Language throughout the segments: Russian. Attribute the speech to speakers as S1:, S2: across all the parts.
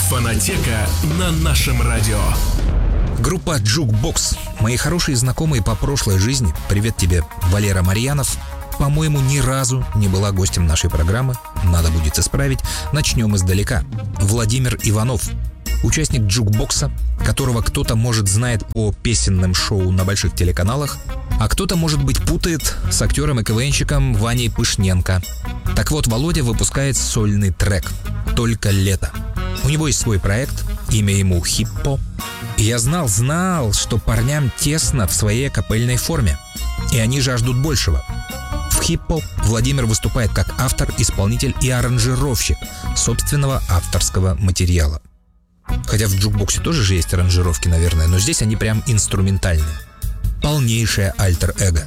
S1: Фонотека на нашем радио.
S2: Группа Jukebox. Мои хорошие знакомые по прошлой жизни. Привет тебе, Валера Марьянов. По-моему, ни разу не была гостем нашей программы. Надо будет исправить. Начнем издалека. Владимир Иванов. Участник Jukebox, которого кто-то, может, знает по песенным шоу на больших телеканалах, а кто-то, может быть, путает с актером и КВНщиком Ваней Пышненко. Так вот, Володя выпускает сольный трек «Только лето». У него есть свой проект, имя ему Хиппо. И я знал, что парням тесно в своей капельной форме. И они жаждут большего. В Хиппо Владимир выступает как автор, исполнитель и аранжировщик собственного авторского материала. Хотя в Джукбоксе тоже же есть аранжировки, наверное, но здесь они прям инструментальные. Полнейшее альтер-эго.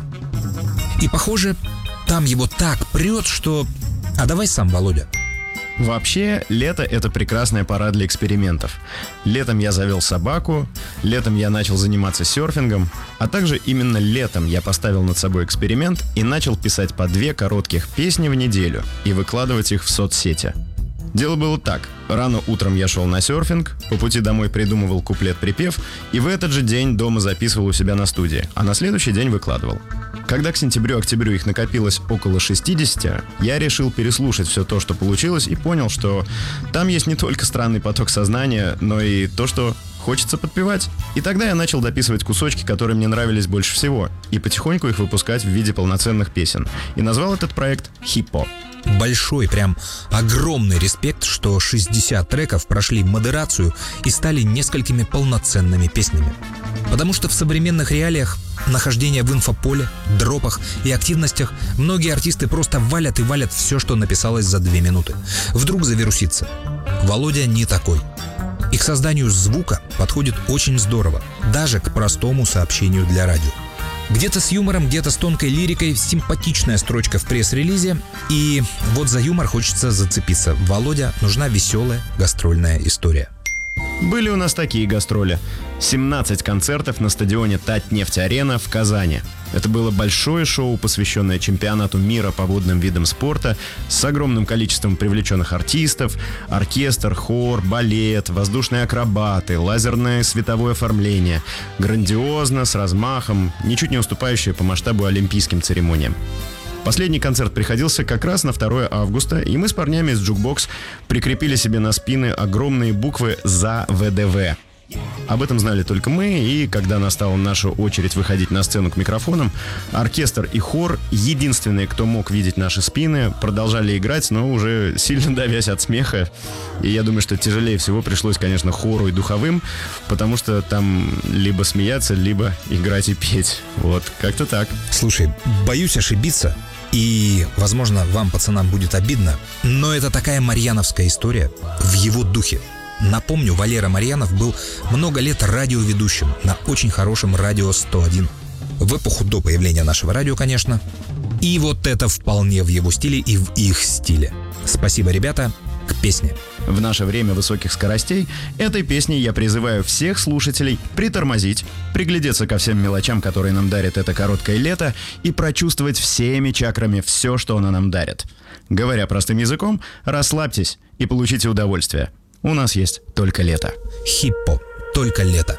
S2: И похоже, там его так прет, что... А давай сам, Володя.
S3: Вообще, лето — это прекрасная пора для экспериментов. Летом я завел собаку, летом я начал заниматься серфингом, а также именно летом я поставил над собой эксперимент и начал писать по 2 коротких песни в неделю и выкладывать их в соцсети. Дело было так. Рано утром я шел на серфинг, по пути домой придумывал куплет-припев и в этот же день дома записывал у себя на студии, а на следующий день выкладывал. Когда к сентябрю-октябрю их накопилось около 60, я решил переслушать все то, что получилось, и понял, что там есть не только странный поток сознания, но и то, что хочется подпевать. И тогда я начал дописывать кусочки, которые мне нравились больше всего, и потихоньку их выпускать в виде полноценных песен. И назвал этот проект «Хиппо».
S2: Большой, прям огромный респект, что 60 треков прошли модерацию и стали несколькими полноценными песнями. Потому что в современных реалиях нахождения в инфополе, дропах и активностях многие артисты просто валят и валят все, что написалось за 2 минуты. Вдруг завирусится. Володя не такой. И к созданию звука подходит очень здорово, даже к простому сообщению для радио. Где-то с юмором, где-то с тонкой лирикой, симпатичная строчка в пресс-релизе. И вот за юмор хочется зацепиться. Володя, нужна веселая гастрольная история.
S3: Были у нас такие гастроли. 17 концертов на стадионе Татнефть-Арена в Казани. Это было большое шоу, посвященное чемпионату мира по водным видам спорта, с огромным количеством привлеченных артистов, оркестр, хор, балет, воздушные акробаты, лазерное световое оформление. Грандиозно, с размахом, ничуть не уступающее по масштабу олимпийским церемониям. Последний концерт приходился как раз на 2 августа, и мы с парнями из Jukebox прикрепили себе на спины огромные буквы «За ВДВ». Об этом знали только мы, и когда настала наша очередь выходить на сцену к микрофонам, оркестр и хор, единственные, кто мог видеть наши спины, продолжали играть, но уже сильно давясь от смеха. И я думаю, что тяжелее всего пришлось, конечно, хору и духовым, потому что там либо смеяться, либо играть и петь. Вот, как-то так.
S2: Слушай, боюсь ошибиться, и, возможно, вам, пацанам, будет обидно, но это такая марьяновская история в его духе. Напомню, Валера Марьянов был много лет радиоведущим на очень хорошем радио 101. В эпоху до появления нашего радио, конечно. И вот это вполне в его стиле и в их стиле. Спасибо, ребята, к песне.
S3: В наше время высоких скоростей этой песней я призываю всех слушателей притормозить, приглядеться ко всем мелочам, которые нам дарит это короткое лето, и прочувствовать всеми чакрами все, что оно нам дарит. Говоря простым языком, расслабьтесь и получите удовольствие. У нас есть только лето.
S2: Хиппо. Только лето.